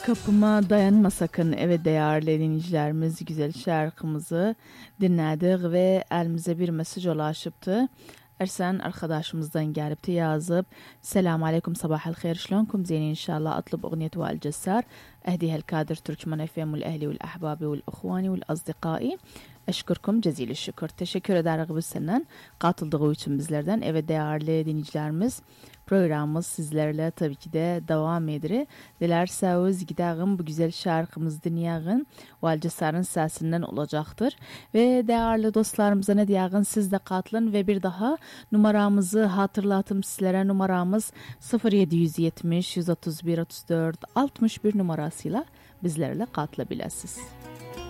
Kapıma dayanma sakın eve değerli dinleyicilerimiz, güzel şarkımızı dinledik ve elimize bir mesaj ulaşıptı. Ersen arkadaşımızdan gelipti yazıp Selamun Aleyküm sabahal hayır şlonkum zeyni inşallah atlub اغنية وائل جسار اهديها الكادر تركمان FM والاهلي والاحباب والاخوان والاصدقاء. Eşkürküm cezili şükür. Teşekkür ederiz bu senden katıldığı için bizlerden. Evet değerli dinleyicilerimiz, programımız sizlerle tabii ki de devam edir. Dilerseniz gidelim bu güzel şarkımız dinleyin. Valcesar'ın sesinden olacaktır. Ve değerli dostlarımıza ne diyelim, siz de katılın ve bir daha numaramızı hatırlatım sizlere. Numaramız 0770 131 34 61 numarasıyla bizlerle katılabilirsiniz.